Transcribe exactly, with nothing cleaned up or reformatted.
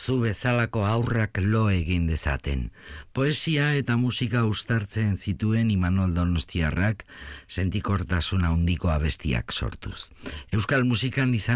zu bezalako aurrak lo egin dezaten. Poesia eta musika uztartzen zituen Imanol Donostiarrak sentikortasuna handiko abestiak sortuz. Euskal musikan izan